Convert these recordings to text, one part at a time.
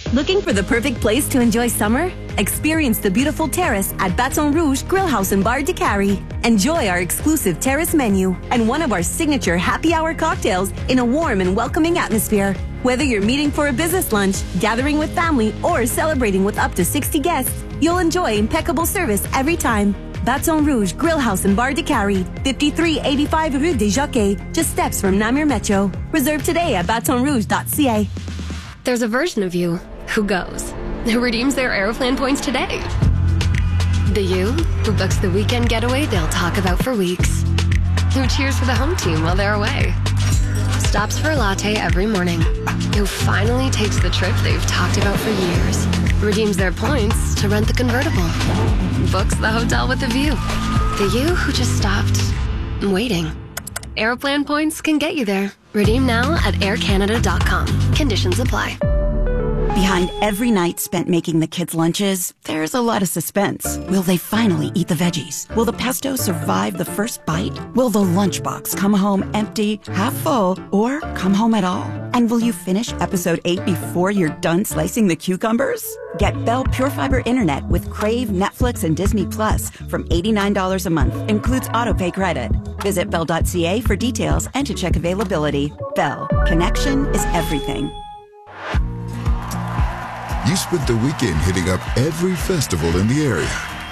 Looking for the perfect place to enjoy summer? Experience the beautiful terrace at Baton Rouge Grill House and Bar de Cary. Enjoy our exclusive terrace menu and one of our signature happy hour cocktails in a warm and welcoming atmosphere. Whether you're meeting for a business lunch, gathering with family, or celebrating with up to 60 guests, you'll enjoy impeccable service every time. Baton Rouge Grill House and Bar de Cary, 5385 Rue des Jockeys, just steps from Namur Metro. Reserve today at batonrouge.ca. There's a version of you who goes, who redeems their Aeroplan points today. The you who books the weekend getaway they'll talk about for weeks. Who cheers for the home team while they're away. Stops for a latte every morning. Who finally takes the trip they've talked about for years. Redeems their points to rent the convertible. Books the hotel with a view. The you who just stopped waiting. Aeroplan points can get you there. Redeem now at aircanada.com. Conditions apply. Behind every night spent making the kids' lunches, there's a lot of suspense. Will they finally eat the veggies? Will the pesto survive the first bite? Will the lunchbox come home empty, half full, or come home at all? And will you finish episode 8 before you're done slicing the cucumbers? Get Bell Pure Fiber Internet with Crave, Netflix, and Disney Plus from $89 a month. Includes autopay credit. Visit Bell.ca for details and to check availability. Bell. Connection is everything. You spent the weekend hitting up every festival in the area.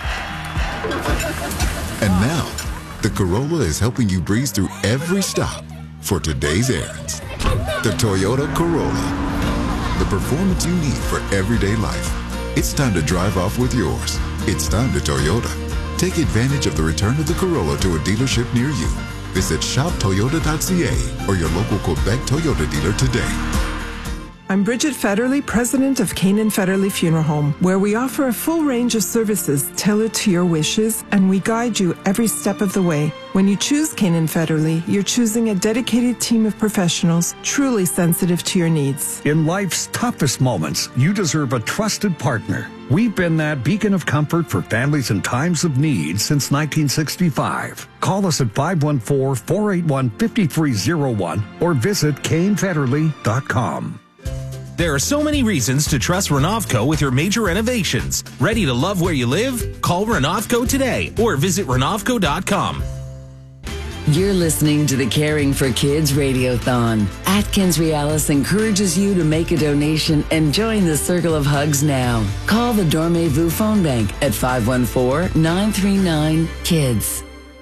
And now, the Corolla is helping you breeze through every stop for today's errands. The Toyota Corolla. The performance you need for everyday life. It's time to drive off with yours. It's time to Toyota. Take advantage of the return of the Corolla to a dealership near you. Visit shoptoyota.ca or your local Quebec Toyota dealer today. I'm Bridget Federley, president of Canaan Federley Funeral Home, where we offer a full range of services tailored to your wishes, and we guide you every step of the way. When you choose Canaan Federley, you're choosing a dedicated team of professionals truly sensitive to your needs. In life's toughest moments, you deserve a trusted partner. We've been that beacon of comfort for families in times of need since 1965. Call us at 514-481-5301 or visit canefederley.com. There are so many reasons to trust Renovco with your major renovations. Ready to love where you live? Call Renovco today or visit Renovco.com. You're listening to the Caring for Kids Radiothon. Atkins Realis encourages you to make a donation and join the Circle of Hugs now. Call the Dormez-vous phone bank at 514-939-KIDS.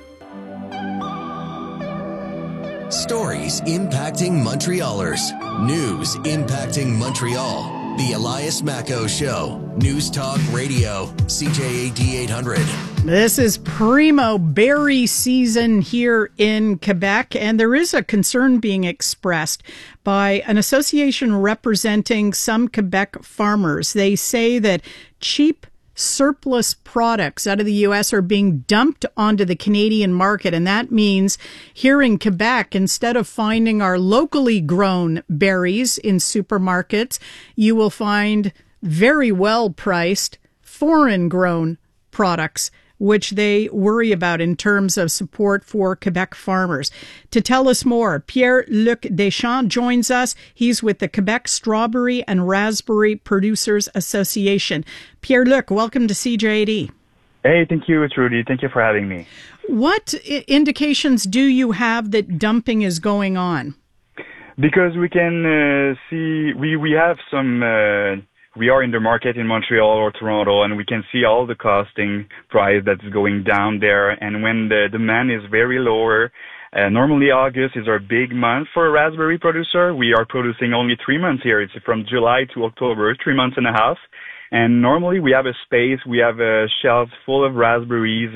Stories impacting Montrealers. News impacting Montreal. The Elias Macco Show. News Talk Radio. CJAD 800. This is primo berry season here in Quebec, and there is a concern being expressed by an association representing some Quebec farmers. They say that cheap surplus products out of the U.S. are being dumped onto the Canadian market. And that means here in Quebec, instead of finding our locally grown berries in supermarkets, you will find very well priced foreign grown products, which they worry about in terms of support for Quebec farmers. To tell us more, Pierre-Luc Deschamps joins us. He's with the Quebec Strawberry and Raspberry Producers Association. Pierre-Luc, welcome to CJAD. Hey, thank you, Trudy. Thank you for having me. What indications do you have that dumping is going on? Because we can see, we have some... we are in the market in Montreal or Toronto, and we can see all the costing price that's going down there. And when the demand is very lower, normally August is our big month for a raspberry producer. We are producing only 3 months here. It's from July to October, 3 months and a half. And normally we have a space, we have a shelf full of raspberries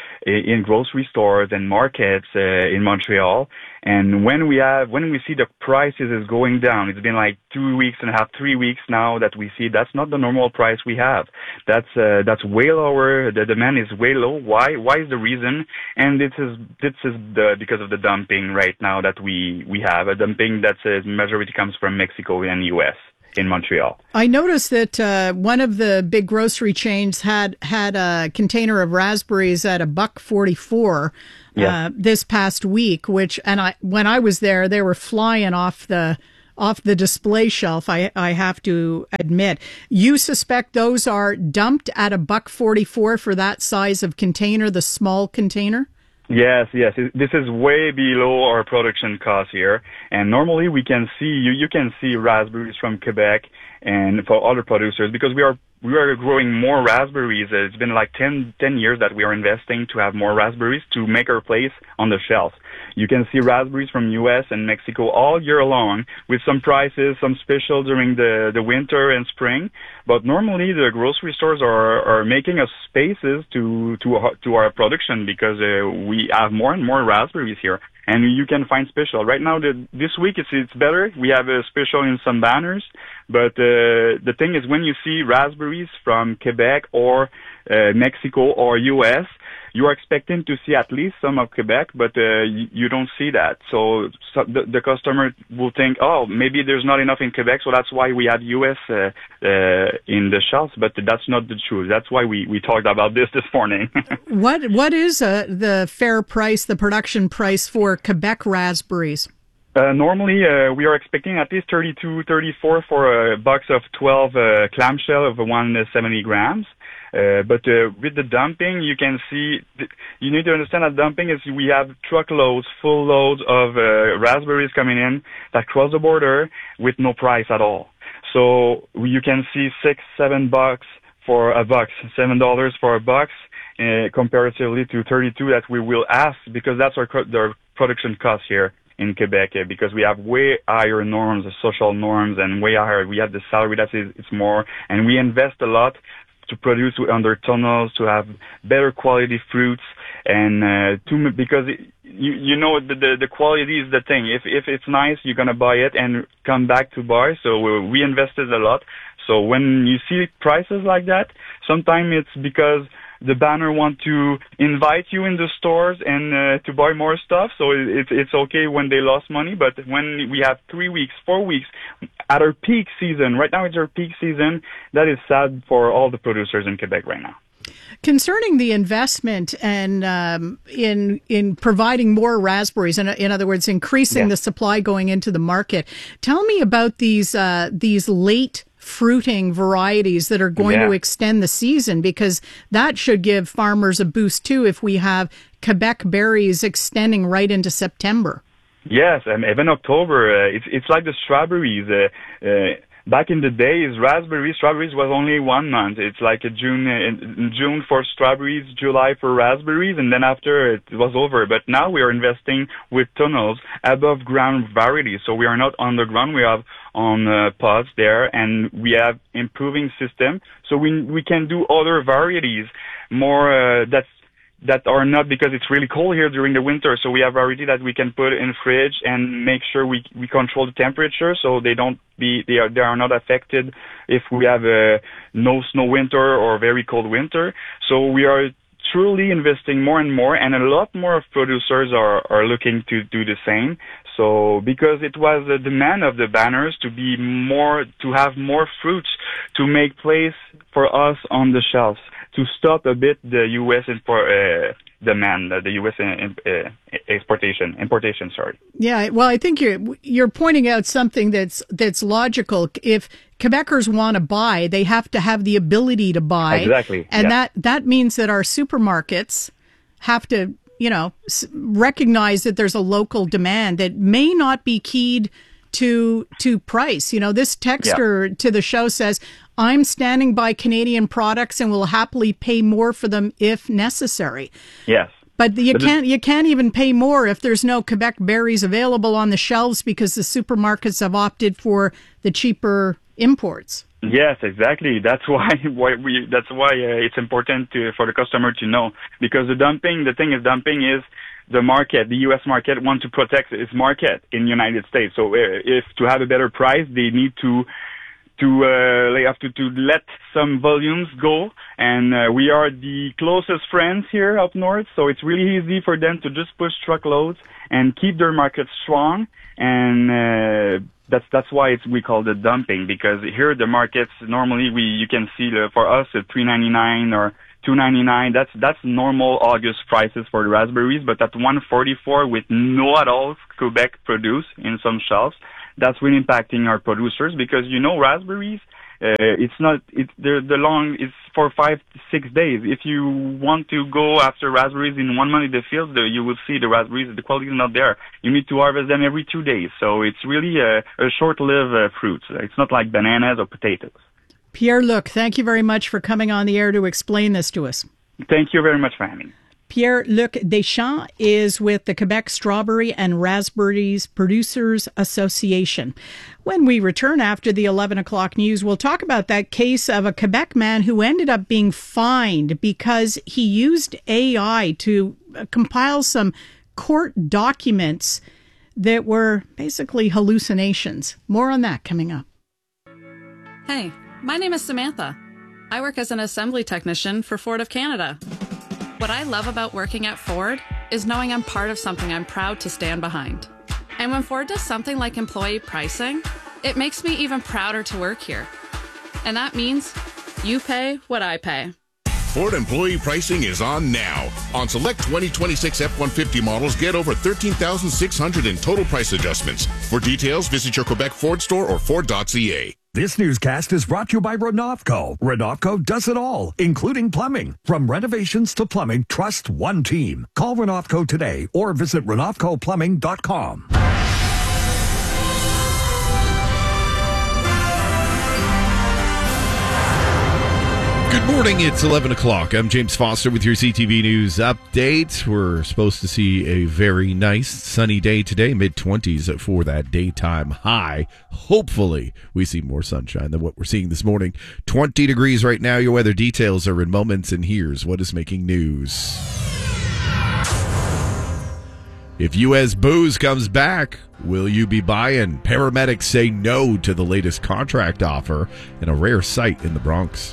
in grocery stores and markets in Montreal. And when we see the prices is going down, it's been like 2 weeks and a half, 3 weeks now that we see that's not the normal price we have. That's way lower. The demand is way low. Why is the reason? And this is because of the dumping right now that we have. A dumping that's majority comes from Mexico and US. In Montreal. I noticed that one of the big grocery chains had a container of raspberries at $1.44 this past week, when I was there, they were flying off the off the display shelf, I have to admit. You suspect those are dumped at $1.44 for that size of container, the small container? Yes. This is way below our production cost here. And normally we can see, you can see raspberries from Quebec and for other producers because we are growing more raspberries. It's been like 10 years that we are investing to have more raspberries to make our place on the shelf. You can see raspberries from U.S. and Mexico all year long with some prices, some special during the winter and spring. But normally the grocery stores are making us spaces to our production because we have more and more raspberries here. And you can find special. Right now, this week it's better. We have a special in some banners. But the thing is, when you see raspberries from Quebec or Mexico or U.S., you are expecting to see at least some of Quebec, but you don't see that. So the customer will think, oh, maybe there's not enough in Quebec, so that's why we have U.S. In the shelves. But that's not the truth. That's why we talked about this morning. What is the fair price, the production price for Quebec raspberries? Normally, we are expecting at least 32, 34 for a box of 12 clamshell of 170 grams. But with the dumping, you can see, you need to understand that dumping is we have truckloads, full loads of raspberries coming in that cross the border with no price at all. So you can see $6-7 for a box, $7 for a box, comparatively to 32 that we will ask because that's our production cost here in Quebec, because we have way higher norms, the social norms, and way higher. We have the salary it's more, and we invest a lot to produce under tunnels, to have better quality fruits, and because the quality is the thing. If it's nice, you're gonna buy it and come back to buy. So we invested a lot. So when you see prices like that, sometimes it's because the banner want to invite you in the stores and to buy more stuff. So it's okay when they lost money, but when we have 3 weeks, 4 weeks at our peak season, right now it's our peak season, that is sad for all the producers in Quebec right now. Concerning the investment and in providing more raspberries, in other words, increasing the supply going into the market, tell me about these late fruiting varieties that are going to extend the season, because that should give farmers a boost too if we have Quebec berries extending right into September. Yes, and even October. It's like the strawberries. Back in the days, strawberries was only 1 month. It's like June for strawberries, July for raspberries, and then after it was over. But now we are investing with tunnels, above ground varieties. So we are not underground. We have on pods there, and we have improving system. So we can do other varieties more that are not, because it's really cold here during the winter. So we have variety that we can put in fridge and make sure we control the temperature so they are not affected if we have a no snow winter or very cold winter. So we are truly investing more and more, and a lot more producers are looking to do the same. So because it was the demand of the banners to have more fruits, to make place for us on the shelves, to stop a bit the U.S. demand, the U.S. importation. Sorry. Yeah, well, I think you're pointing out something that's logical. If Quebecers want to buy, they have to have the ability to buy. Exactly. And that means that our supermarkets have to, recognize that there's a local demand that may not be keyed to price. This texter to the show says, I'm standing by Canadian products and will happily pay more for them if necessary. Yes. But you can't even pay more if there's no Quebec berries available on the shelves because the supermarkets have opted for the cheaper imports. Yes, exactly. That's why it's important for the customer to know, because the thing is the market, the U.S. market, want to protect its market in the United States. So if to have a better price, they need to let some volumes go, and we are the closest friends here up north, so it's really easy for them to just push truckloads and keep their market strong, and that's why we call it dumping, because here the markets normally you can see for us at $3.99 or $2.99. That's normal August prices for the raspberries, but at $1.44 with no at all Quebec produce in some shelves, that's really impacting our producers because, raspberries, it's for 5 to 6 days. If you want to go after raspberries in 1 month in the field, you will see the raspberries, the quality is not there. You need to harvest them every 2 days. So it's really a short-lived fruit. It's not like bananas or potatoes. Pierre-Luc, thank you very much for coming on the air to explain this to us. Thank you very much for having me. Pierre-Luc Deschamps is with the Quebec Strawberry and Raspberries Producers Association. When we return after the 11 o'clock news, we'll talk about that case of a Quebec man who ended up being fined because he used AI to compile some court documents that were basically hallucinations. More on that coming up. Hey, my name is Samantha. I work as an assembly technician for Ford of Canada. What I love about working at Ford is knowing I'm part of something I'm proud to stand behind. And when Ford does something like employee pricing, it makes me even prouder to work here. And that means you pay what I pay. Ford employee pricing is on now. On select 2026 F-150 models, get over $13,600 in total price adjustments. For details, visit your Quebec Ford store or Ford.ca. This newscast is brought to you by Renovco. Renovco does it all, including plumbing. From renovations to plumbing, trust one team. Call Renovco today or visit RenovcoPlumbing.com. Good morning, it's 11 o'clock. I'm James Foster with your CTV News update. We're supposed to see a very nice sunny day today, mid-20s for that daytime high. Hopefully, we see more sunshine than what we're seeing this morning. 20 degrees right now. Your weather details are in moments, and here's what is making news. If U.S. booze comes back, will you be buying? Paramedics say no to the latest contract offer in a rare sight in the Bronx.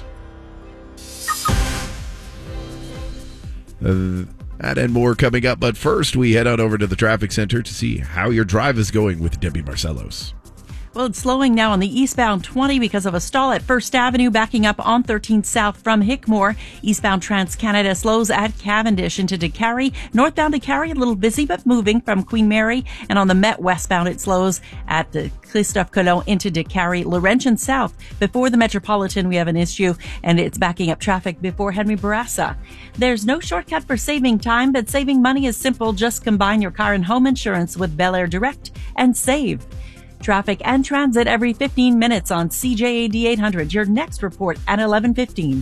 That and more coming up, but first we head on over to the traffic center to see how your drive is going with Debbie Marcellos. Well, it's slowing now on the eastbound 20 because of a stall at First Avenue, backing up on 13 south from Hickmore. Eastbound Trans-Canada slows at Cavendish into DeCarry. Northbound DeCarry, a little busy but moving from Queen Mary. And on the Met westbound, it slows at the Christophe Colomb into DeCarry. Laurentian south, before the Metropolitan, we have an issue, and it's backing up traffic before Henry Bourassa. There's no shortcut for saving time, but saving money is simple. Just combine your car and home insurance with Bel Air Direct and save. Traffic and transit every 15 minutes on CJAD 800. Your next report at 11:15.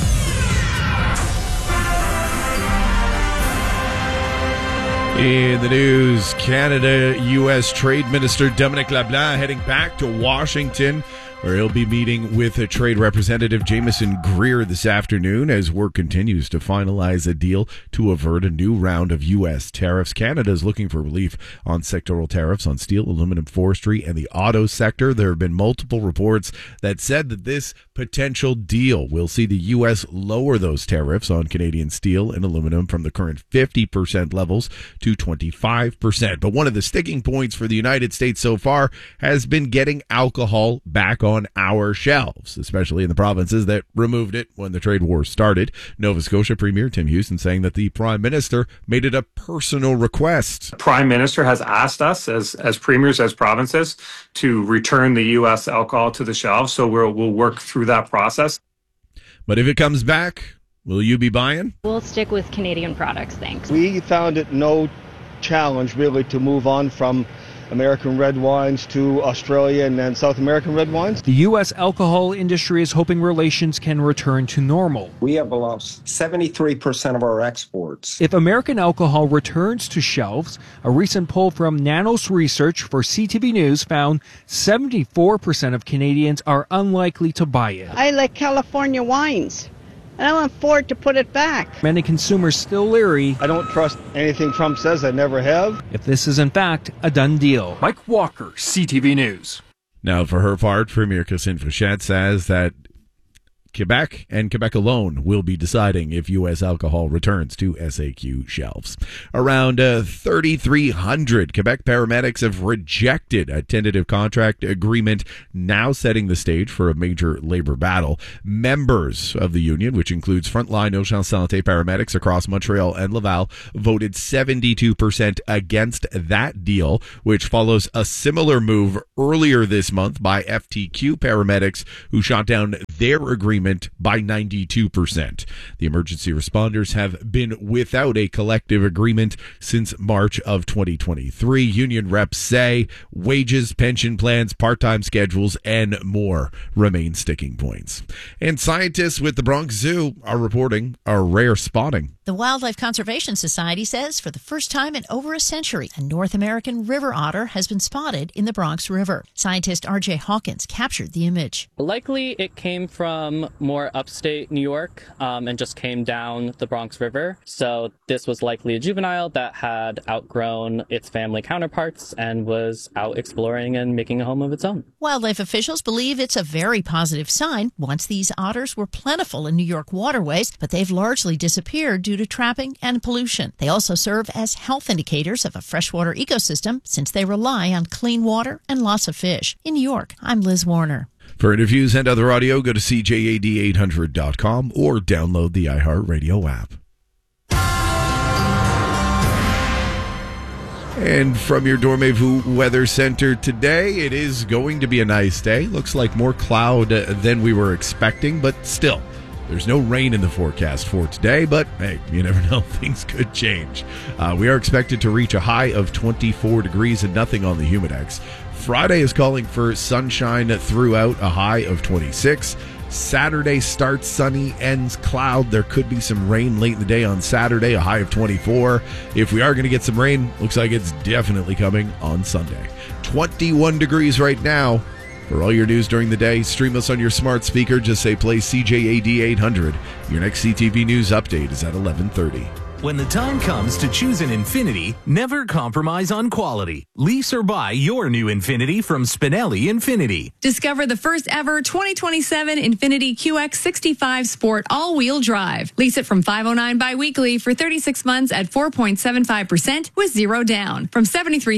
In the news, Canada-U.S. Trade Minister Dominic LeBlanc heading back to Washington, where he'll be meeting with a trade representative Jameson Greer this afternoon as work continues to finalize a deal to avert a new round of U.S. tariffs. Canada is looking for relief on sectoral tariffs on steel, aluminum, forestry, and the auto sector. There have been multiple reports that said that this potential deal will see the U.S. lower those tariffs on Canadian steel and aluminum from the current 50% levels to 25%. But one of the sticking points for the United States so far has been getting alcohol back on our shelves, especially in the provinces that removed it when the trade war started. Nova Scotia Premier Tim Houston saying that the Prime Minister made it a personal request. The Prime Minister has asked us as premiers, as provinces, to return the U.S. alcohol to the shelves, so we'll work through that process. But if it comes back, will you be buying? We'll stick with Canadian products, thanks. We found it no challenge really to move on from American red wines to Australian and South American red wines. The U.S. alcohol industry is hoping relations can return to normal. We have lost 73% of our exports. If American alcohol returns to shelves, a recent poll from Nanos Research for CTV News found 74% of Canadians are unlikely to buy it. I like California wines. And I want Ford to put it back. Many consumers still leery. I don't trust anything Trump says. I never have. If this is in fact a done deal. Mike Walker, CTV News. Now, for her part, Premier Christine Fréchette says that Quebec and Quebec alone will be deciding if U.S. alcohol returns to SAQ shelves. Around 3,300 Quebec paramedics have rejected a tentative contract agreement, now setting the stage for a major labor battle. Members of the union, which includes frontline Urgence Santé paramedics across Montreal and Laval, voted 72% against that deal, which follows a similar move earlier this month by FTQ paramedics, who shot down their agreement by 92%. The emergency responders have been without a collective agreement since March of 2023. Union reps say wages, pension plans, part-time schedules, and more remain sticking points. And scientists with the Bronx Zoo are reporting a rare spotting. The Wildlife Conservation Society says for the first time in over a century, a North American river otter has been spotted in the Bronx River. Scientist R.J. Hawkins captured the image. Likely it came from more upstate New York and just came down the Bronx River. So this was likely a juvenile that had outgrown its family counterparts and was out exploring and making a home of its own. Wildlife officials believe it's a very positive sign. Once these otters were plentiful in New York waterways, but they've largely disappeared due to trapping and pollution. They also serve as health indicators of a freshwater ecosystem since they rely on clean water and lots of fish. In New York, I'm Liz Warner. For interviews and other audio, go to CJAD800.com or download the iHeartRadio app. And from your Dormez-vous Weather Center today, it is going to be a nice day. Looks like more cloud than we were expecting, but still, there's no rain in the forecast for today, but hey, you never know, things could change. We are expected to reach a high of 24 degrees and nothing on the Humidex. Friday is calling for sunshine throughout, a high of 26. Saturday starts sunny, ends cloud. There could be some rain late in the day on Saturday, a high of 24. If we are going to get some rain, looks like it's definitely coming on Sunday. 21 degrees right now. For all your news during the day, stream us on your smart speaker. Just say play CJAD 800. Your next CTV News update is at 11:30. When the time comes to choose an Infiniti, never compromise on quality. Lease or buy your new Infiniti from Spinelli Infiniti. Discover the first ever 2027 Infiniti QX65 Sport all-wheel drive. Lease it from $509 biweekly for 36 months at 4.75% with zero down from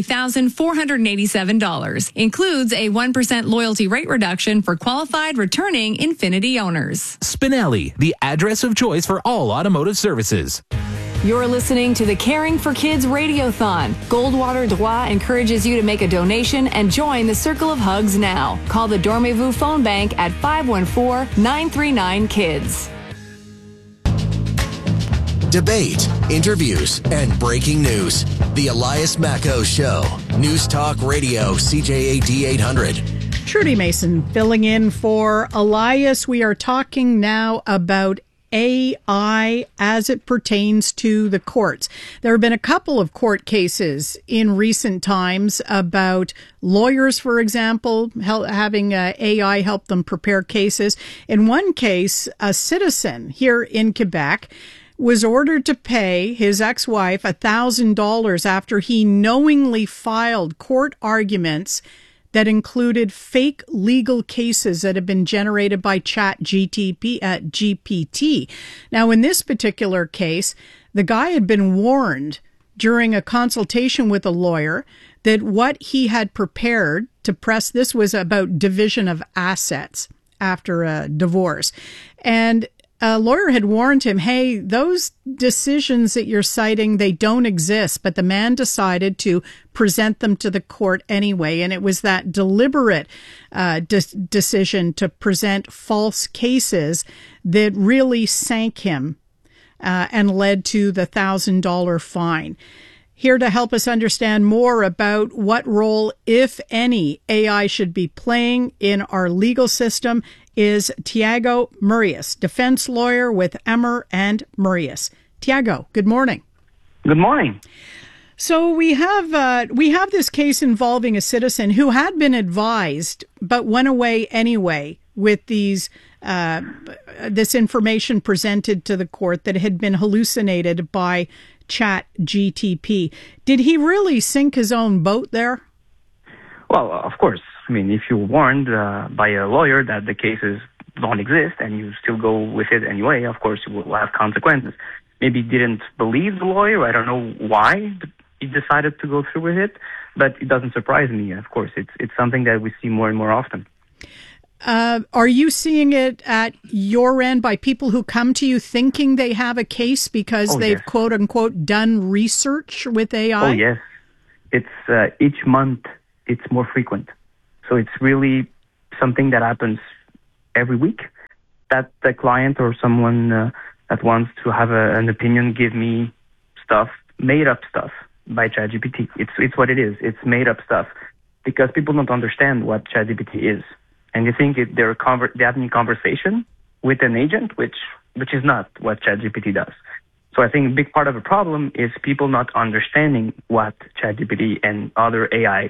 $73,487. Includes a 1% loyalty rate reduction for qualified returning Infiniti owners. Spinelli, the address of choice for all automotive services. You're listening to the Caring for Kids Radiothon. Goldwater Droit encourages you to make a donation and join the Circle of Hugs now. Call the Dormez-vous phone bank at 514-939-KIDS. Debate, interviews, and breaking news. The Elias Macco Show. News Talk Radio, CJAD 800. Trudy Mason filling in for Elias. We are talking now about AI as it pertains to the courts. There have been a couple of court cases in recent times about lawyers, for example, having AI help them prepare cases. In one case, a citizen here in Quebec was ordered to pay his ex-wife $1,000 after he knowingly filed court arguments that included fake legal cases that had been generated by GPT. Now, in this particular case, the guy had been warned during a consultation with a lawyer that what he had prepared to press, this was about division of assets after a divorce. And a lawyer had warned him, hey, those decisions that you're citing, they don't exist. But the man decided to present them to the court anyway. And it was that deliberate decision to present false cases that really sank him and led to the $1,000 fine. Here to help us understand more about what role, if any, AI should be playing in our legal system is Tiago Murias, defense lawyer with Emmer and Murias. Tiago, good morning. Good morning. So we have this case involving a citizen who had been advised but went away anyway with this information presented to the court that had been hallucinated by ChatGPT. Did he really sink his own boat there? Well, of course. I mean, if you're warned by a lawyer that the case is don't exist and you still go with it anyway, of course you will have consequences. Maybe he didn't believe the lawyer. I don't know why he decided to go through with it, but it doesn't surprise me. Of course, it's something that we see more and more often. Are you seeing it at your end by people who come to you thinking they have a case because they've quote unquote done research with AI? Oh yes, it's each month it's more frequent. So it's really something that happens every week that the client or someone that wants to have an opinion give me stuff, made up stuff by ChatGPT. It's what it is. It's made up stuff because people don't understand what ChatGPT is. And you think they're having a conversation with an agent, which is not what ChatGPT does. So I think a big part of the problem is people not understanding what ChatGPT and other AI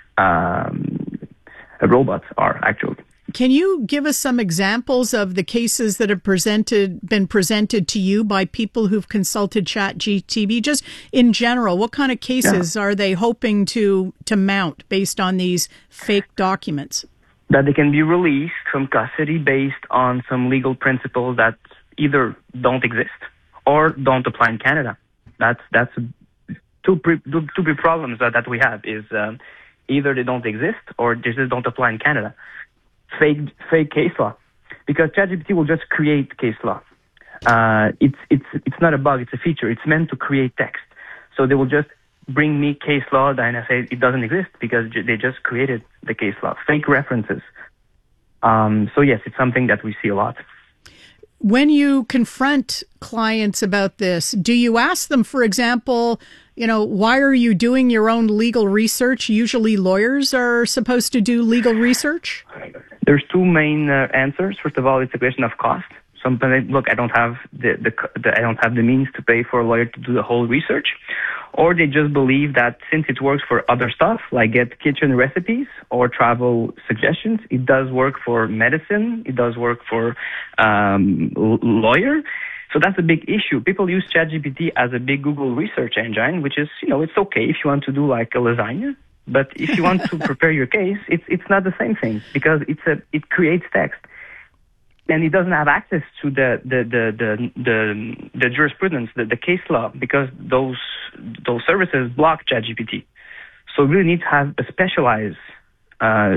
robots are actually. Can you give us some examples of the cases that have been presented to you by people who've consulted ChatGPT? Just in general, what kind of cases are they hoping to mount based on these fake documents? That they can be released from custody based on some legal principles that either don't exist or don't apply in Canada. That's two big problems that we have is either they don't exist or they just don't apply in Canada. Fake case law, because ChatGPT will just create case law. It's not a bug; it's a feature. It's meant to create text. So they will just bring me case law, and I say it doesn't exist because they just created the case law. Fake references. So yes, it's something that we see a lot. When you confront clients about this, do you ask them, for example, why are you doing your own legal research? Usually lawyers are supposed to do legal research. There's two main answers. First of all, it's a question of cost. Sometimes, look, I don't have I don't have the means to pay for a lawyer to do the whole research, or they just believe that since it works for other stuff, like get kitchen recipes or travel suggestions, it does work for medicine. It does work for lawyer. So that's a big issue. People use ChatGPT as a big Google research engine, which is, it's okay if you want to do like a lasagna. But if you want to prepare your case, it's not the same thing because it creates text, and it doesn't have access to the jurisprudence, the case law, because those services block ChatGPT. So we really need to have a specialized a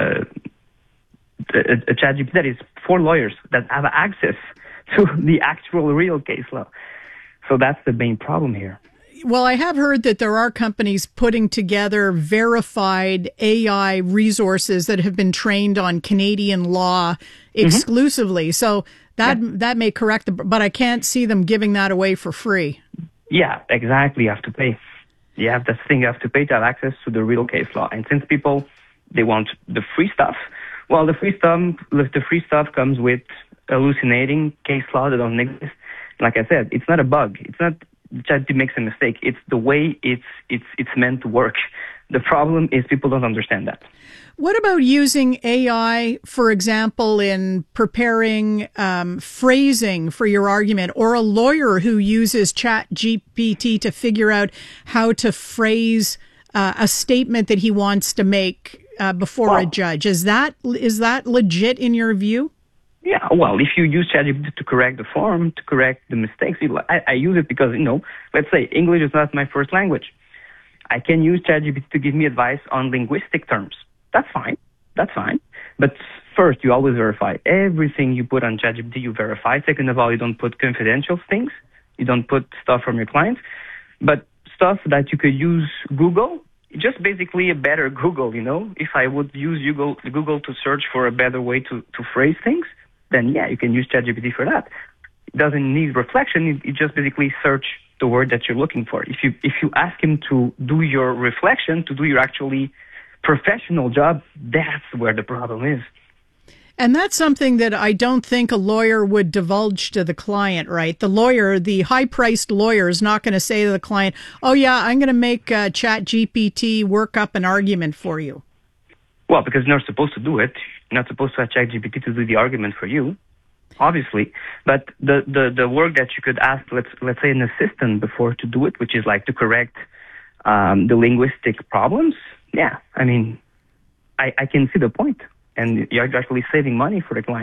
ChatGPT that is for lawyers that have access to the actual real case law. So that's the main problem here. Well, I have heard that there are companies putting together verified AI resources that have been trained on Canadian law exclusively. So that may correct but I can't see them giving that away for free. Yeah, exactly. You have to pay. You have the thing. You have to pay to have access to the real case law. And since people, they want the free stuff, well, the free stuff comes with hallucinating case law that don't exist. Like I said, it's not a bug. It's not ChatGPT makes a mistake. It's the way it's meant to work. The problem is people don't understand that. What about using AI, for example, in preparing phrasing for your argument, or a lawyer who uses ChatGPT to figure out how to phrase a statement that he wants to make before a judge? Is that legit in your view? Yeah, well, if you use ChatGPT to correct the form, to correct the mistakes, I use it because, let's say English is not my first language. I can use ChatGPT to give me advice on linguistic terms. That's fine. But first, you always verify. Everything you put on ChatGPT, you verify. Second of all, you don't put confidential things. You don't put stuff from your clients. But stuff that you could use Google, just basically a better Google, If I would use Google to search for a better way to phrase things, then yeah, you can use ChatGPT for that. It doesn't need reflection. You just basically search the word that you're looking for. If you ask him to do your reflection, to do your actually professional job, that's where the problem is. And that's something that I don't think a lawyer would divulge to the client, right? The lawyer, the high-priced lawyer, is not going to say to the client, oh yeah, I'm going to make ChatGPT work up an argument for you. Well, because you're not supposed to do it. You're not supposed to have ChatGPT to do the argument for you, obviously. But the work that you could ask, let's say an assistant before to do it, which is like to correct the linguistic problems, yeah, I mean, I can see the point. And you're actually saving money for the client.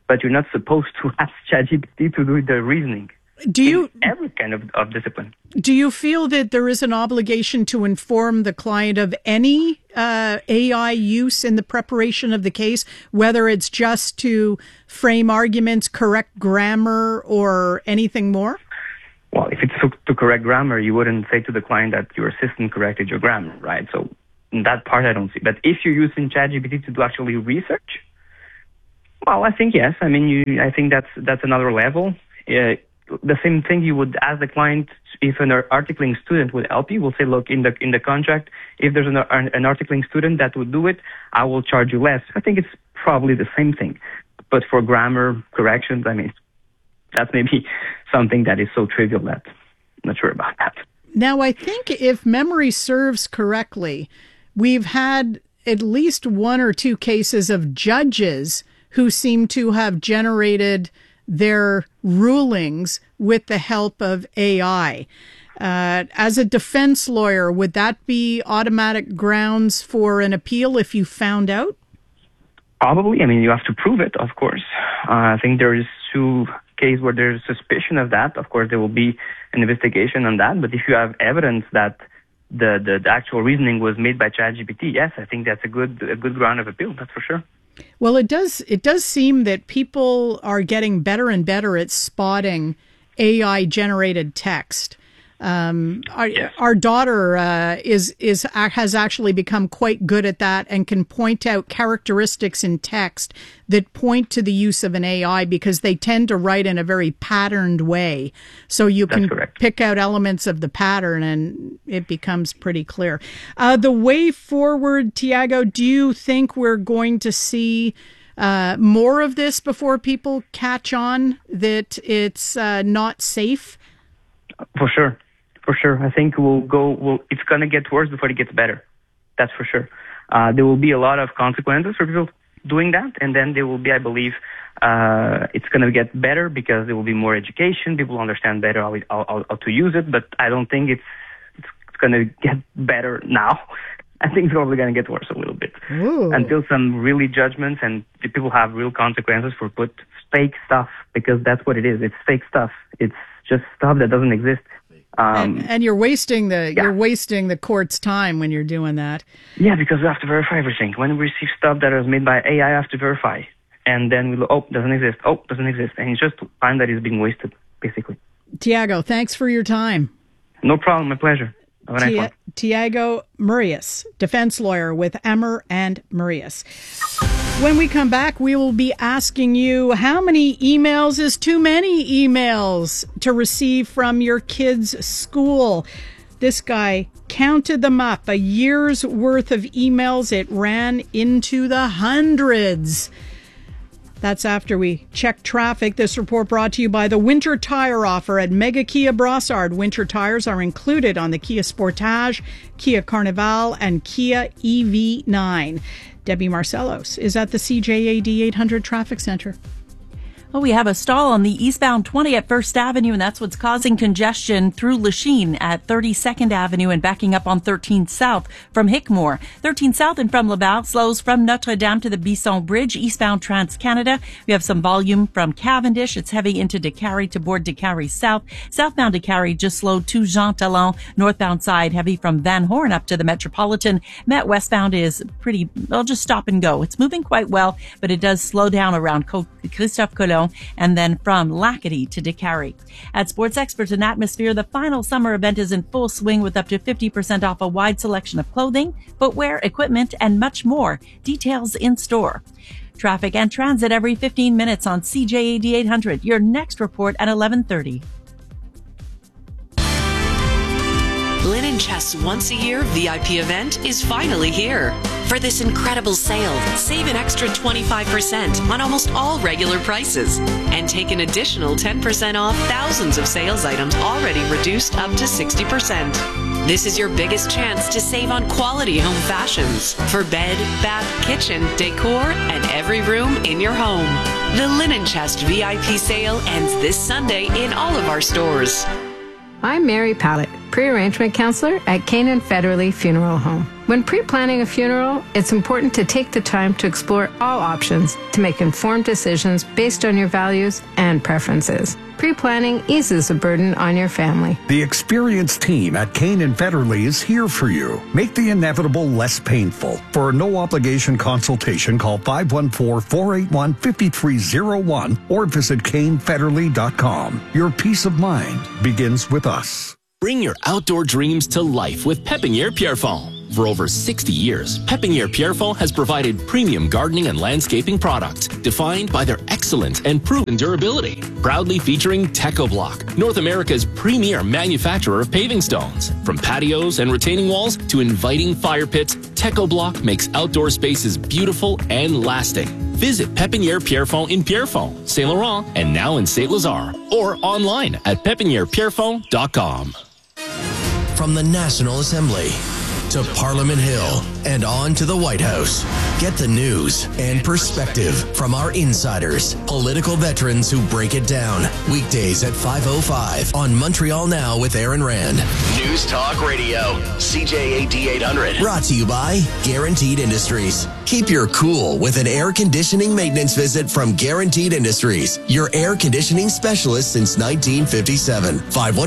but you're not supposed to ask ChatGPT to do the reasoning. Every kind of discipline. Do you feel that there is an obligation to inform the client of any AI use in the preparation of the case, whether it's just to frame arguments, correct grammar, or anything more? Well, if it's to correct grammar, you wouldn't say to the client that your assistant corrected your grammar, right? So in that part, I don't see. But if you're using ChatGPT to do actually research, well, I think yes. I mean, I think that's another level. The same thing you would ask the client if an articling student would help you. We'll say, look, in the contract, if there's an articling student that would do it, I will charge you less. I think it's probably the same thing. But for grammar corrections, I mean, that's maybe something that is so trivial that I'm not sure about that. Now, I think if memory serves correctly, we've had at least one or two cases of judges who seem to have generated their rulings with the help of AI. As a defense lawyer, would that be automatic grounds for an appeal if you found out? Probably. I mean, you have to prove it, of course. I think there is two cases where there's suspicion of that. Of course, there will be an investigation on that. But if you have evidence that the actual reasoning was made by ChatGPT, yes, I think that's a good ground of appeal. That's for sure. Well, it does seem that people are getting better and better at spotting AI-generated text. Our daughter has actually become quite good at that and can point out characteristics in text that point to the use of an AI because they tend to write in a very patterned way. So you can pick out elements of the pattern and it becomes pretty clear. The way forward, Tiago, do you think we're going to see more of this before people catch on that it's not safe? For sure. For sure. I think it's going to get worse before it gets better. That's for sure. There will be a lot of consequences for people doing that. And then there will be, I believe, it's going to get better because there will be more education. People understand better how to use it. But I don't think it's going to get better now. I think it's probably going to get worse a little bit. Ooh. Until some really judgments and people have real consequences for put fake stuff, because that's what it is. It's fake stuff. It's just stuff that doesn't exist. And you're wasting the court's time when you're doing that. Yeah, because we have to verify everything. When we receive stuff that is made by AI, I have to verify. And then we look, doesn't exist. Doesn't exist. And it's just time that is being wasted, basically. Tiago, thanks for your time. No problem. My pleasure. Have a nice one. Tiago Murias, defense lawyer with Emmer and Murias. When we come back, we will be asking you how many emails is too many emails to receive from your kid's school. This guy counted them up, a year's worth of emails. It ran into the hundreds. That's after we check traffic. This report brought to you by the winter tire offer at Mega Kia Brossard. Winter tires are included on the Kia Sportage, Kia Carnival, and Kia EV9. Debbie Marcellos is at the CJAD 800 Traffic Center. Well, we have a stall on the eastbound 20 at First Avenue, and that's what's causing congestion through Lachine at 32nd Avenue and backing up on 13 South from Hickmore. 13 South and from Laval slows from Notre Dame to the Bisson Bridge, eastbound Trans-Canada. We have some volume from Cavendish. It's heavy into Décarie to board Décarie South. Southbound Décarie just slowed to Jean Talon. Northbound side heavy from Van Horn up to the Metropolitan. Met westbound is pretty, just stop and go. It's moving quite well, but it does slow down around Christophe Colomb and then from Lacadie to Décarie. At Sports Experts and Atmosphere, the final summer event is in full swing with up to 50% off a wide selection of clothing, footwear, equipment, and much more. Details in store. Traffic and transit every 15 minutes on CJAD 800. Your next report at 11:30. Linen Chest's once-a-year VIP event is finally here. For this incredible sale, save an extra 25% on almost all regular prices and take an additional 10% off thousands of sales items already reduced up to 60%. This is your biggest chance to save on quality home fashions for bed, bath, kitchen, decor, and every room in your home. The Linen Chest VIP sale ends this Sunday in all of our stores. I'm Mary Pallett, pre-arrangement counselor at Canaan Federally Funeral Home. When pre-planning a funeral, it's important to take the time to explore all options to make informed decisions based on your values and preferences. Pre-planning eases the burden on your family. The experienced team at Kane and Federley is here for you. Make the inevitable less painful. For a no-obligation consultation, call 514-481-5301 or visit KaneFederley.com. Your peace of mind begins with us. Bring your outdoor dreams to life with Pépinière Pierrefonds. For over 60 years, Pépinière Pierrefonds has provided premium gardening and landscaping products defined by their excellence and proven durability. Proudly featuring TechoBlock, North America's premier manufacturer of paving stones. From patios and retaining walls to inviting fire pits, TechoBlock makes outdoor spaces beautiful and lasting. Visit Pépinière Pierrefonds in Pierrefonds, Saint Laurent, and now in Saint Lazare, or online at pépinièrepierrefonds.com. From the National Assembly to Parliament Hill and on to the White House. Get the news and perspective from our insiders, political veterans who break it down. Weekdays at 5:05 on Montreal Now with Aaron Rand. News Talk Radio, CJAD 800. Brought to you by Guaranteed Industries. Keep your cool with an air conditioning maintenance visit from Guaranteed Industries, your air conditioning specialist since 1957.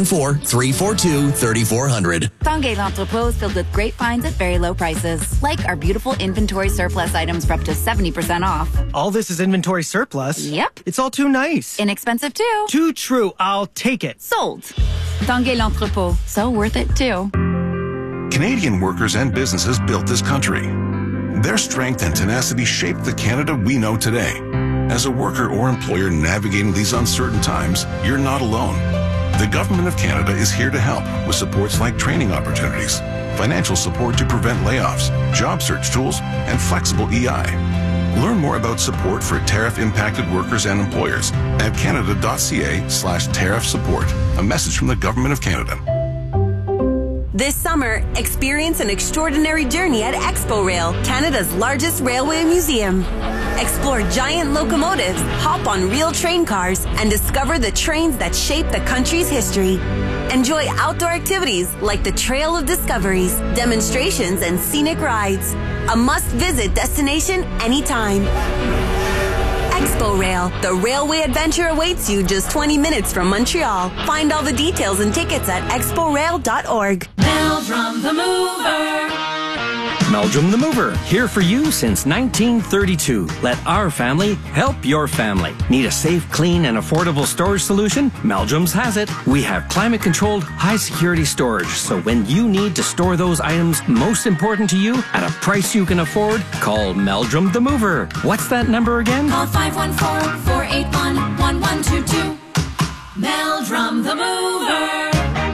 514-342-3400. Tanguay L'Entrepôt is filled with great finds at very low prices, like our beautiful inventory surplus items for up to 70% off. All this is inventory surplus? Yep. It's all too nice. Inexpensive too. Too true. I'll take it. Sold. Tanguay L'Entrepôt. So worth it too. Canadian workers and businesses built this country. Their strength and tenacity shaped the Canada we know today. As a worker or employer navigating these uncertain times, you're not alone. The Government of Canada is here to help with supports like training opportunities, financial support to prevent layoffs, job search tools, and flexible EI. Learn more about support for tariff-impacted workers and employers at canada.ca/tariff support. A message from the Government of Canada. This summer, experience an extraordinary journey at Expo Rail, Canada's largest railway museum. Explore giant locomotives, hop on real train cars, and discover the trains that shape the country's history. Enjoy outdoor activities like the Trail of Discoveries, demonstrations, and scenic rides. A must-visit destination anytime. Expo Rail, the railway adventure awaits you just 20 minutes from Montreal. Find all the details and tickets at exporail.org. Meldrum the Mover. Meldrum the Mover, here for you since 1932. Let our family help your family. Need a safe, clean, and affordable storage solution? Meldrum's has it. We have climate-controlled, high-security storage, so when you need to store those items most important to you at a price you can afford, call Meldrum the Mover. What's that number again? Call 514-481-1122. Meldrum the Mover.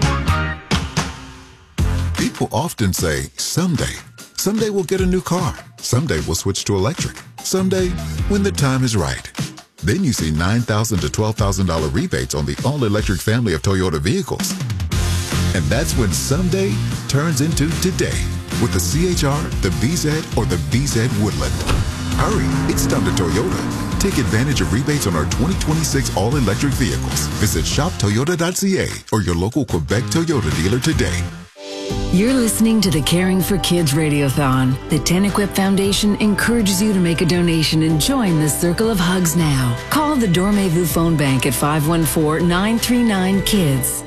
People often say, someday. Someday we'll get a new car. Someday we'll switch to electric. Someday, when the time is right. Then you see $9,000 to $12,000 rebates on the all-electric family of Toyota vehicles. And that's when someday turns into today with the CHR, the BZ, or the BZ Woodland. Hurry, it's time to Toyota. Take advantage of rebates on our 2026 all-electric vehicles. Visit shoptoyota.ca or your local Quebec Toyota dealer today. You're listening to the Caring for Kids Radiothon. The Tenequip Foundation encourages you to make a donation and join the Circle of Hugs now. Call the Dormez-vous phone bank at 514-939-KIDS.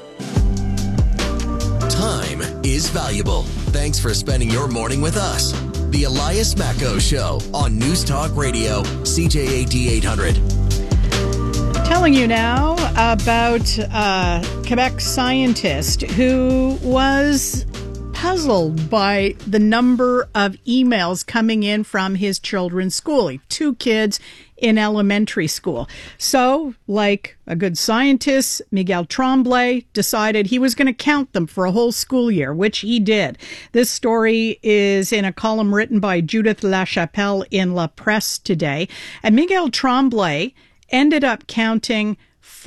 Time is valuable. Thanks for spending your morning with us. The Elias Macko Show on News Talk Radio, CJAD 800. Telling you now about a Quebec scientist who was puzzled by the number of emails coming in from his children's school. He have 2 kids in elementary school. So, like a good scientist, Miguel Tremblay decided he was going to count them for a whole school year, which he did. This story is in a column written by Judith Lachapelle in La Presse today. And Miguel Tremblay ended up counting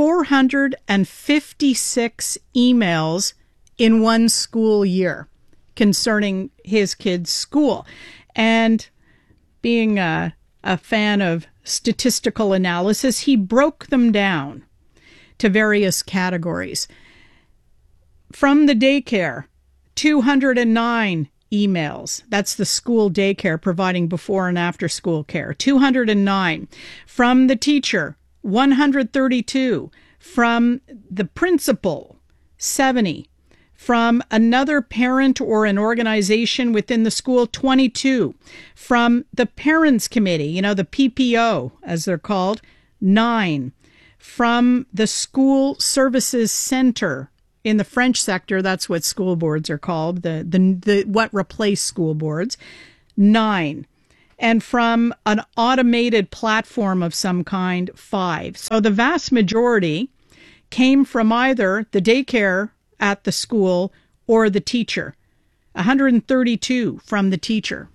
456 emails in one school year concerning his kids' school. And being a fan of statistical analysis, he broke them down to various categories. From the daycare, 209 emails. That's the school daycare providing before and after school care. 209 from the teacher, 132 from the principal, 70 from another parent or an organization within the school, 22 from the parents committee, the PPO as they're called, 9 from the school services center. In the French sector, that's what school boards are called, the what replaced school boards, 9. And from an automated platform of some kind, 5. So the vast majority came from either the daycare at the school or the teacher. 132 from the teacher.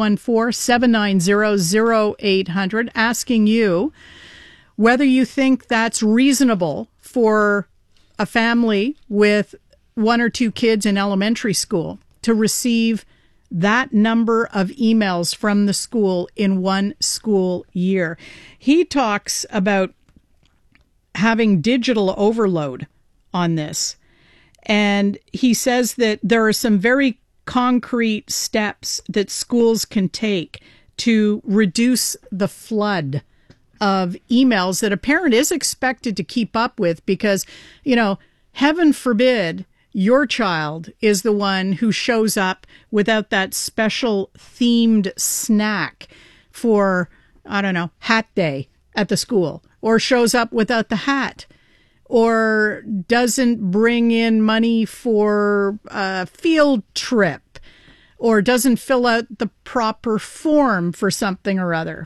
514-790-0800, asking you whether you think that's reasonable for a family with 1 or 2 kids in elementary school to receive that number of emails from the school in one school year. He talks about having digital overload on this. And he says that there are some very concrete steps that schools can take to reduce the flood of emails that a parent is expected to keep up with because, heaven forbid your child is the one who shows up without that special themed snack for, hat day at the school, or shows up without the hat, or doesn't bring in money for a field trip, or doesn't fill out the proper form for something or other.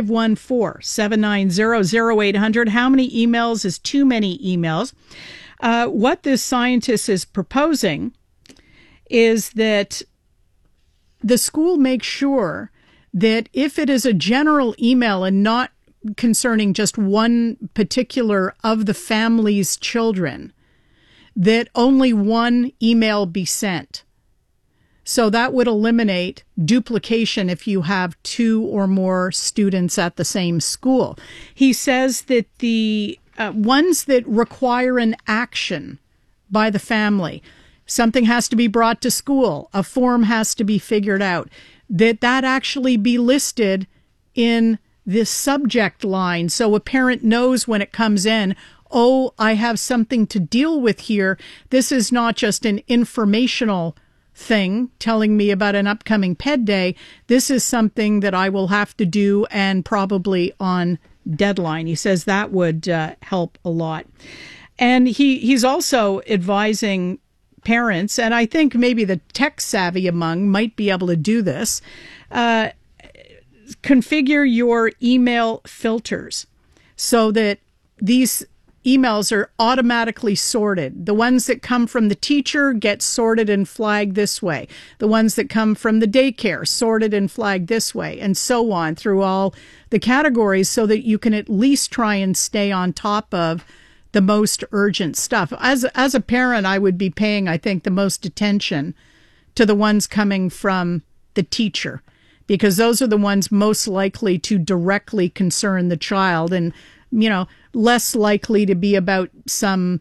514-790-0800. How many emails is too many emails? What this scientist is proposing is that the school makes sure that if it is a general email and not concerning just one particular of the family's children, that only one email be sent. So that would eliminate duplication if you have 2 or more students at the same school. He says that the ones that require an action by the family, something has to be brought to school, a form has to be figured out, that actually be listed in this subject line so a parent knows when it comes in, oh, I have something to deal with here. This is not just an informational thing telling me about an upcoming PED day. This is something that I will have to do and probably on deadline. He says that would help a lot. And he's also advising parents, and I think maybe the tech savvy among might be able to do this, configure your email filters so that these emails are automatically sorted. The ones that come from the teacher get sorted and flagged this way. The ones that come from the daycare sorted and flagged this way, and so on through all the categories so that you can at least try and stay on top of the most urgent stuff. As a parent, I would be paying, I think, the most attention to the ones coming from the teacher, because those are the ones most likely to directly concern the child and, less likely to be about some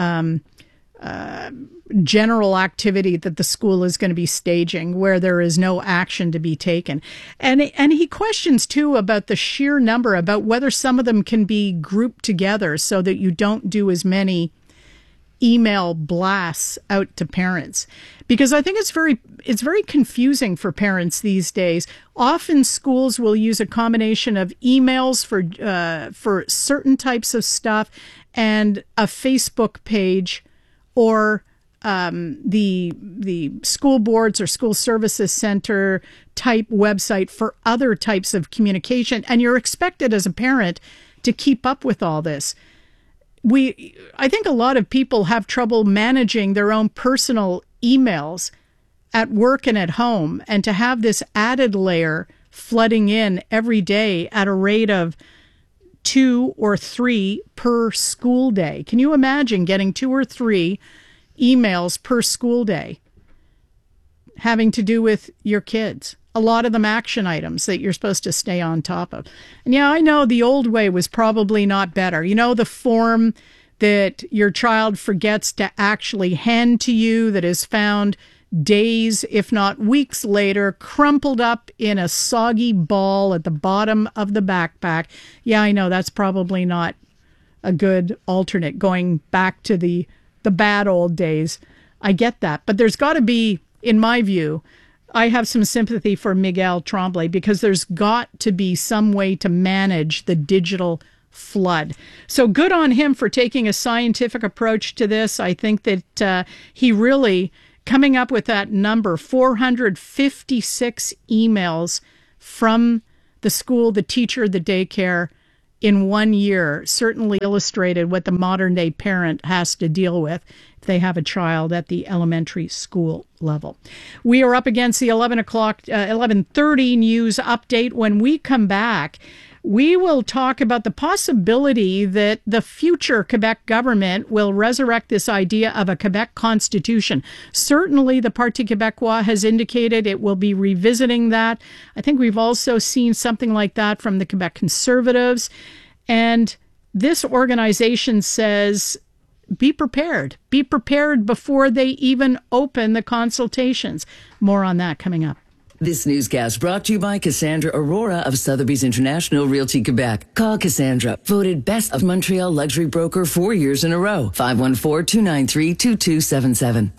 general activity that the school is going to be staging where there is no action to be taken. And he questions, too, about the sheer number, about whether some of them can be grouped together so that you don't do as many email blasts out to parents, because I think it's very confusing for parents these days. Often schools will use a combination of emails for certain types of stuff and a Facebook page or the school boards or school services center type website for other types of communication, and you're expected as a parent to keep up with all this. I think a lot of people have trouble managing their own personal emails at work and at home, and to have this added layer flooding in every day at a rate of 2 or 3 per school day. Can you imagine getting 2 or 3 emails per school day having to do with your kids? A lot of them action items that you're supposed to stay on top of. And yeah, I know the old way was probably not better. The form that your child forgets to actually hand to you that is found days, if not weeks later, crumpled up in a soggy ball at the bottom of the backpack. Yeah, I know that's probably not a good alternate, going back to the bad old days. I get that. But there's got to be, in my view, I have some sympathy for Miguel Tremblay, because there's got to be some way to manage the digital flood. So good on him for taking a scientific approach to this. I think that he really, coming up with that number, 456 emails from the school, the teacher, the daycare in 1 year, certainly illustrated what the modern day parent has to deal with if they have a child at the elementary school level. We are up against the 11:30 news update. When we come back, we will talk about the possibility that the future Quebec government will resurrect this idea of a Quebec constitution. Certainly, the Parti Québécois has indicated it will be revisiting that. I think we've also seen something like that from the Quebec Conservatives. And this organization says, be prepared. Be prepared before they even open the consultations. More on that coming up. This newscast brought to you by Cassandra Aurora of Sotheby's International Realty Quebec. Call Cassandra, voted Best of Montreal Luxury Broker 4 years in a row. 514-293-2277.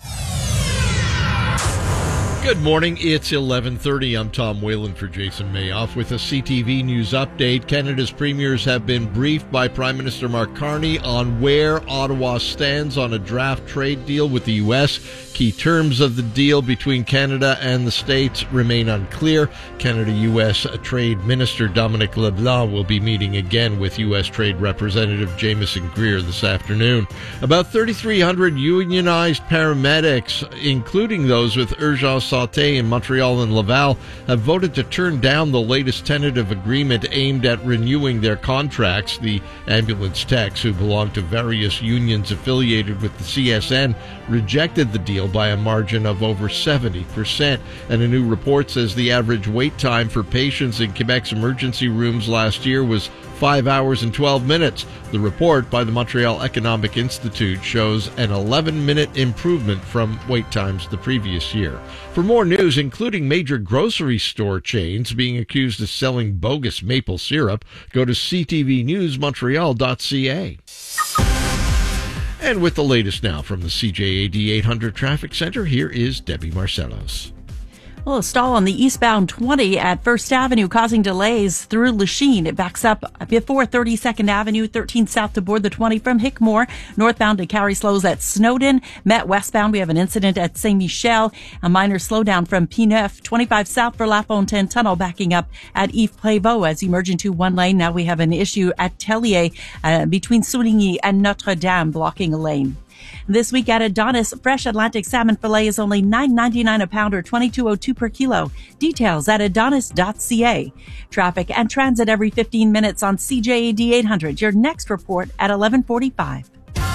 Good morning. It's 11:30. I'm Tom Whalen for Jason Mayoff with a CTV News update. Canada's premiers have been briefed by Prime Minister Mark Carney on where Ottawa stands on a draft trade deal with the U.S. Key terms of the deal between Canada and the States remain unclear. Canada-U.S. Trade Minister Dominic LeBlanc will be meeting again with U.S. Trade Representative Jamieson Greer this afternoon. About 3,300 unionized paramedics, including those with Urgence Santé in Montreal and Laval, have voted to turn down the latest tentative agreement aimed at renewing their contracts. The ambulance techs, who belong to various unions affiliated with the CSN, rejected the deal by a margin of over 70%. And a new report says the average wait time for patients in Quebec's emergency rooms last year was 5 hours and 12 minutes. The report by the Montreal Economic Institute shows an 11-minute improvement from wait times the previous year. For more news, including major grocery store chains being accused of selling bogus maple syrup, go to ctvnewsmontreal.ca. And with the latest now from the CJAD 800 Traffic Center, here is Debbie Marcellos. Well, a stall on the eastbound 20 at First Avenue causing delays through Lachine. It backs up before 32nd Avenue, 13 south to board the 20 from Hickmore. Northbound to Carrie slows at Snowden. Met westbound, we have an incident at Saint Michel. A minor slowdown from P9, 25 south for La Fontaine Tunnel, backing up at Yves Prévost as you merge into one lane. Now we have an issue at Tellier between Souligny and Notre Dame, blocking a lane. This week at Adonis, fresh Atlantic salmon fillet is only $9.99 a pound or $22.02 per kilo. Details at adonis.ca. Traffic and transit every 15 minutes on CJAD 800. Your next report at 11:45.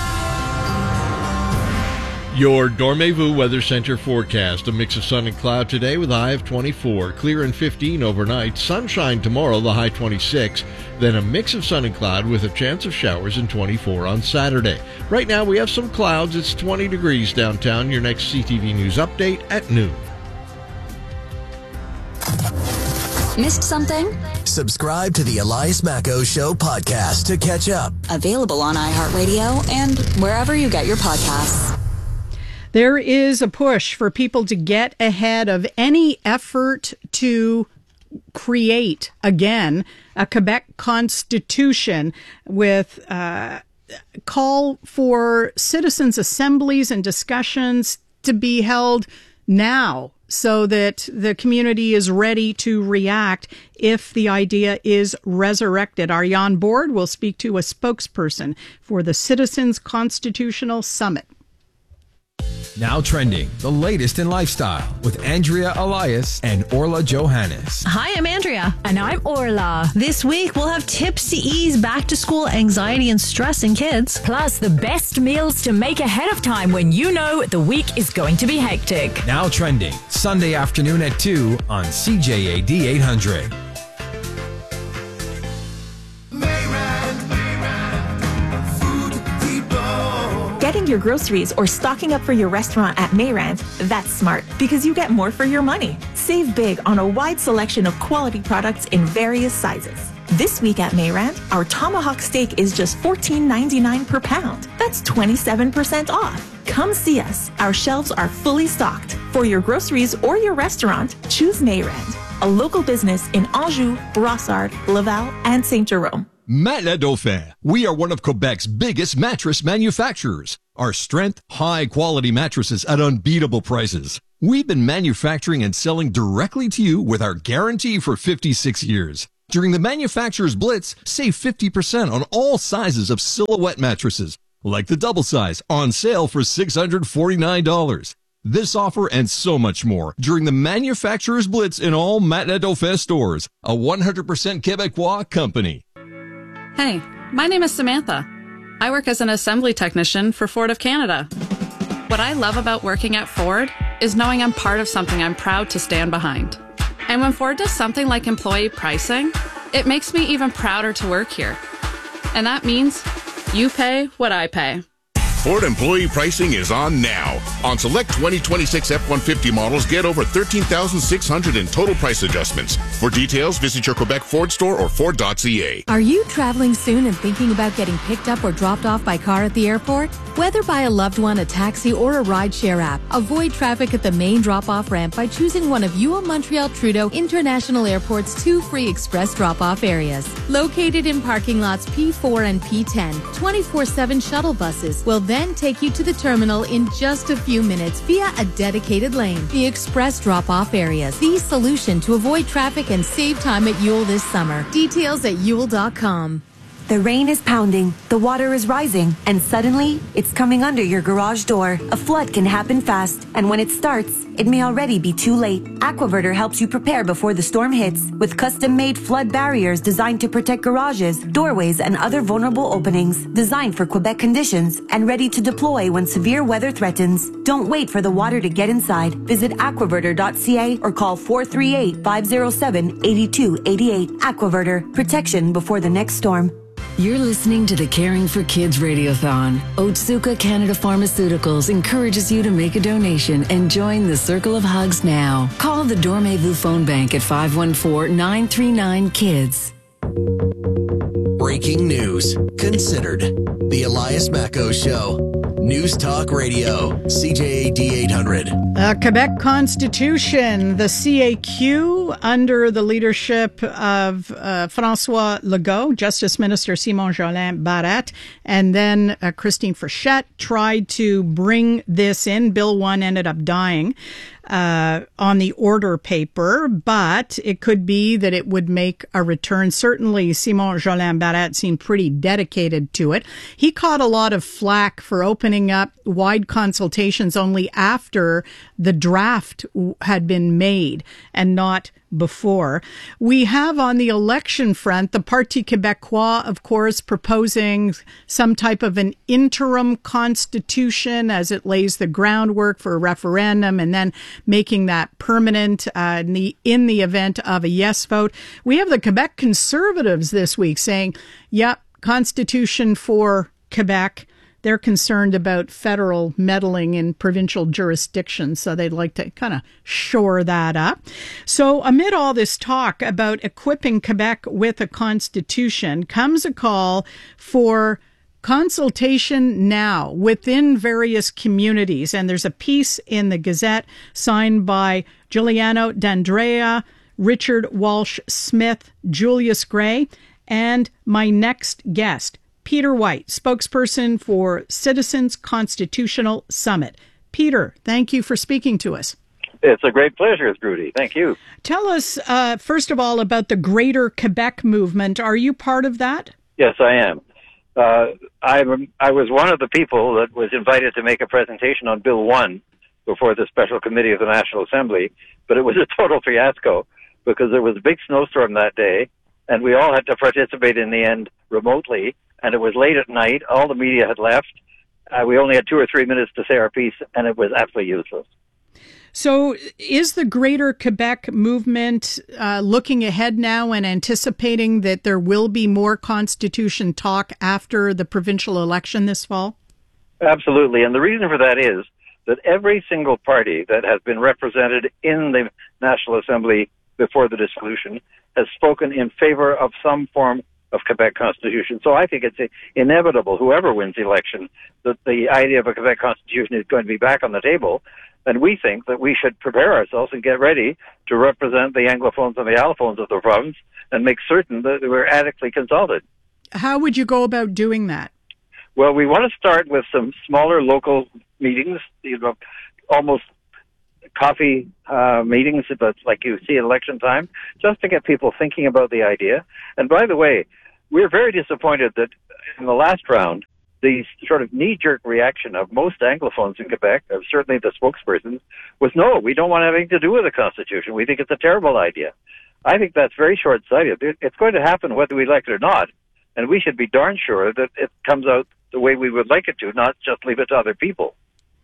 Your Dormez-vous Weather Center forecast. A mix of sun and cloud today with a high of 24. Clear and 15 overnight. Sunshine tomorrow, the high 26. Then a mix of sun and cloud with a chance of showers and 24 on Saturday. Right now we have some clouds. It's 20 degrees downtown. Your next CTV News update at noon. Missed something? Subscribe to the Elias Macco Show podcast to catch up. Available on iHeartRadio and wherever you get your podcasts. There is a push for people to get ahead of any effort to create, again, a Quebec constitution with call for citizens' assemblies and discussions to be held now so that the community is ready to react if the idea is resurrected. Are you on board? We'll speak to a spokesperson for the Citizens Constitutional Summit. Now trending, the latest in lifestyle with Andrea Elias and Orla Johannes. Hi, I'm Andrea. And I'm Orla. This week, we'll have tips to ease back-to-school anxiety and stress in kids. Plus, the best meals to make ahead of time when you know the week is going to be hectic. Now trending, Sunday afternoon at 2 on CJAD 800. Getting your groceries or stocking up for your restaurant at Mayrand, that's smart because you get more for your money. Save big on a wide selection of quality products in various sizes. This week at Mayrand, our tomahawk steak is just $14.99 per pound. That's 27% off. Come see us. Our shelves are fully stocked. For your groceries or your restaurant, choose Mayrand, a local business in Anjou, Brossard, Laval, and Saint-Jérôme. Matelas Dauphin. We are one of Quebec's biggest mattress manufacturers. Our strength, high-quality mattresses at unbeatable prices. We've been manufacturing and selling directly to you with our guarantee for 56 years. During the Manufacturer's Blitz, save 50% on all sizes of Silhouette mattresses, like the double size, on sale for $649. This offer and so much more during the Manufacturer's Blitz in all Matelas Dauphin stores, a 100% Quebecois company. Hey, my name is Samantha. I work as an assembly technician for Ford of Canada. What I love about working at Ford is knowing I'm part of something I'm proud to stand behind. And when Ford does something like employee pricing, it makes me even prouder to work here. And that means you pay what I pay. Ford employee pricing is on now. On select 2026 F-150 models, get over $13,600 in total price adjustments. For details, visit your Quebec Ford store or Ford.ca. Are you traveling soon and thinking about getting picked up or dropped off by car at the airport? Whether by a loved one, a taxi, or a rideshare app, avoid traffic at the main drop-off ramp by choosing one of UO Montreal Trudeau International Airport's 2 free express drop-off areas. Located in parking lots P4 and P10, 24/7 shuttle buses will then take you to the terminal in just a few minutes via a dedicated lane. The express drop-off areas, the solution to avoid traffic and save time at Yule this summer. Details at Yule.com. The rain is pounding, the water is rising, and suddenly, it's coming under your garage door. A flood can happen fast, and when it starts, it may already be too late. Aquaverter helps you prepare before the storm hits with custom-made flood barriers designed to protect garages, doorways, and other vulnerable openings, designed for Quebec conditions and ready to deploy when severe weather threatens. Don't wait for the water to get inside. Visit aquaverter.ca or call 438-507-8288. Aquaverter, protection before the next storm. You're listening to the Caring for Kids Radiothon. Otsuka Canada Pharmaceuticals encourages you to make a donation and join the Circle of Hugs now. Call the Dormez-vous phone bank at 514-939-KIDS. Breaking news. Considered. The Elias Macco Show. News Talk Radio. CJAD 800. Quebec Constitution, the CAQ, under the leadership of François Legault, Justice Minister Simon Jolin Barrette, and then Christine Frechette tried to bring this in. Bill 1 ended up dying on the order paper, but it could be that it would make a return. Certainly, Simon Jolin Barrette seemed pretty dedicated to it. He caught a lot of flack for opening up wide consultations only after the draft had been made and not before. We have on the election front, the Parti Québécois, of course, proposing some type of an interim constitution as it lays the groundwork for a referendum and then making that permanent in the event of a yes vote. We have the Quebec Conservatives this week saying, yep, constitution for Quebec. They're concerned about federal meddling in provincial jurisdictions, so they'd like to kind of shore that up. So amid all this talk about equipping Quebec with a constitution comes a call for consultation now within various communities. And there's a piece in the Gazette signed by Giuliano D'Andrea, Richard Walsh Smith, Julius Gray, and my next guest, Peter White, spokesperson for Citizens Constitutional Summit. Peter, thank you for speaking to us. It's a great pleasure, Rudy. Thank you. Tell us, first of all, about the Greater Quebec movement. Are you part of that? Yes, I am. I was one of the people that was invited to make a presentation on Bill 1 before the Special Committee of the National Assembly, but it was a total fiasco because there was a big snowstorm that day, and we all had to participate in the end remotely. And it was late at night. All the media had left. We only had 2 or 3 minutes to say our piece, and it was absolutely useless. So is the Greater Quebec movement looking ahead now and anticipating that there will be more constitution talk after the provincial election this fall? Absolutely. And the reason for that is that every single party that has been represented in the National Assembly before the dissolution has spoken in favor of some form of Quebec Constitution. So I think it's inevitable, whoever wins the election, that the idea of a Quebec Constitution is going to be back on the table. And we think that we should prepare ourselves and get ready to represent the Anglophones and the Allophones of the province and make certain that we're adequately consulted. How would you go about doing that? Well, we want to start with some smaller local meetings, almost coffee meetings, but like you see at election time, just to get people thinking about the idea. And by the way, we're very disappointed that in the last round, the sort of knee-jerk reaction of most Anglophones in Quebec, certainly the spokespersons, was no, we don't want anything to do with the Constitution. We think it's a terrible idea. I think that's very short-sighted. It's going to happen whether we like it or not, and we should be darn sure that it comes out the way we would like it to, not just leave it to other people.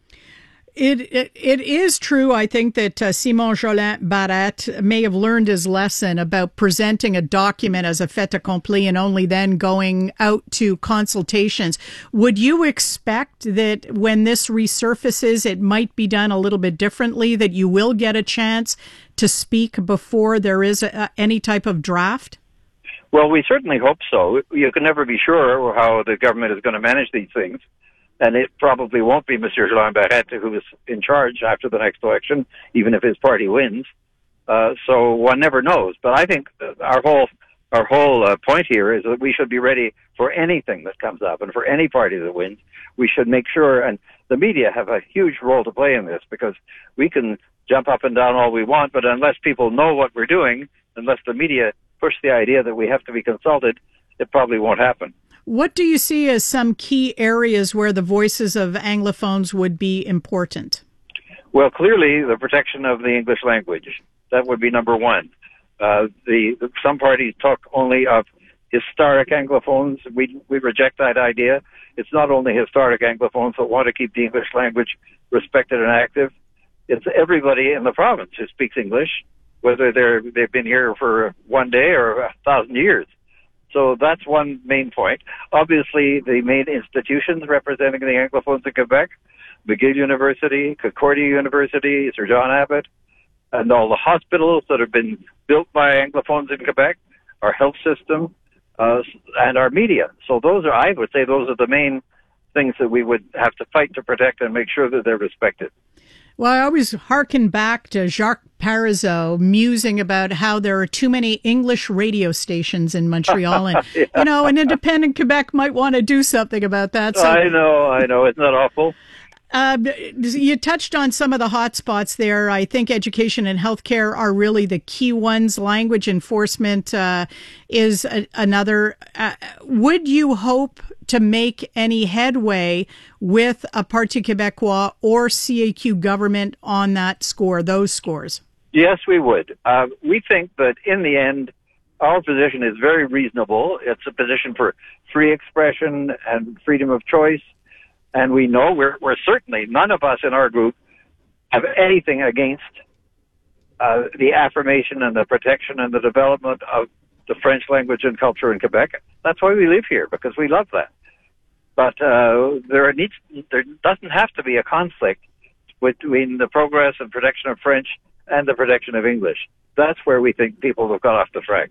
It is true, I think, that Simon Jolin Barrette may have learned his lesson about presenting a document as a fait accompli and only then going out to consultations. Would you expect that when this resurfaces, it might be done a little bit differently, that you will get a chance to speak before there is any type of draft? Well, we certainly hope so. You can never be sure how the government is going to manage these things. And it probably won't be Monsieur Jolin Barrette who is in charge after the next election, even if his party wins. So one never knows. But I think our whole point here is that we should be ready for anything that comes up, and for any party that wins, we should make sure. And the media have a huge role to play in this, because we can jump up and down all we want, but unless people know what we're doing, unless the media push the idea that we have to be consulted, it probably won't happen. What do you see as some key areas where the voices of Anglophones would be important? Well, clearly the protection of the English language. That would be number one. Some parties talk only of historic Anglophones. We reject that idea. It's not only historic Anglophones that want to keep the English language respected and active. It's everybody in the province who speaks English, whether they've been here for one day or 1,000 years. So that's one main point. Obviously, the main institutions representing the Anglophones in Quebec, McGill University, Concordia University, Sir John Abbott, and all the hospitals that have been built by Anglophones in Quebec, our health system, and our media. So I would say those are the main things that we would have to fight to protect and make sure that they're respected. Well, I always hearken back to Jacques Parizeau musing about how there are too many English radio stations in Montreal, and yeah. an independent Quebec might want to do something about that. So, I know, isn't that awful? You touched on some of the hot spots there. I think education and healthcare are really the key ones. Language enforcement is another. Would you hope to make any headway with a Parti Québécois or CAQ government on that score, those scores? Yes, we would. We think that in the end, our position is very reasonable. It's a position for free expression and freedom of choice. And we know we're certainly, none of us in our group have anything against the affirmation and the protection and the development of the French language and culture in Quebec. That's why we live here, because we love that. But there doesn't have to be a conflict between the progress and protection of French and the protection of English. That's where we think people have got off the track.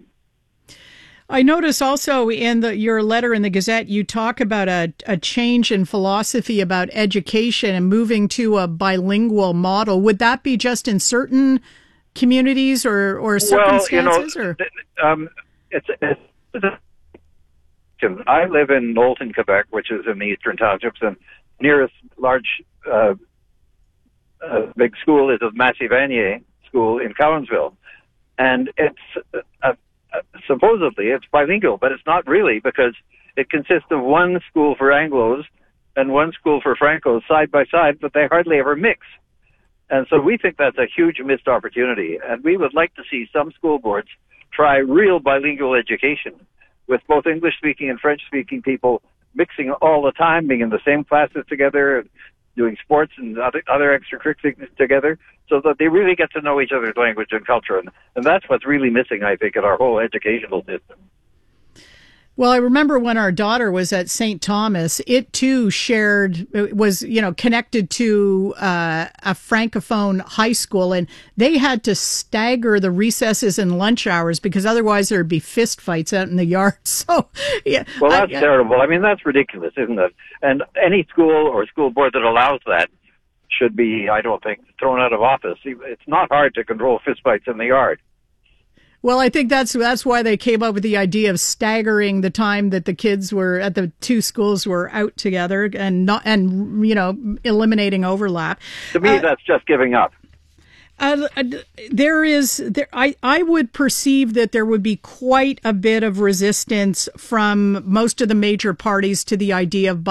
I notice also in your letter in the Gazette, you talk about a change in philosophy about education and moving to a bilingual model. Would that be just in certain communities or circumstances? I live in Knowlton, Quebec, which is in the Eastern Townships, and nearest large big school is the Massey Vanier School in Cowansville. And it's supposedly it's bilingual, but it's not really, because it consists of one school for Anglos and one school for Francos side by side, but they hardly ever mix. And so we think that's a huge missed opportunity. And we would like to see some school boards try real bilingual education with both English-speaking and French-speaking people mixing all the time, being in the same classes together, doing sports and other extracurriculars together, so that they really get to know each other's language and culture. And that's what's really missing, I think, in our whole educational system. Well, I remember when our daughter was at St. Thomas, it too was connected to a Francophone high school, and they had to stagger the recesses and lunch hours because otherwise there'd be fist fights out in the yard. So, yeah. Well, that's terrible. I mean, that's ridiculous, isn't it? And any school or school board that allows that should be, I don't think, thrown out of office. It's not hard to control fist fights in the yard. Well, I think that's why they came up with the idea of staggering the time that the kids were at the two schools were out together and eliminating overlap. To me, that's just giving up. I would perceive that there would be quite a bit of resistance from most of the major parties to the idea of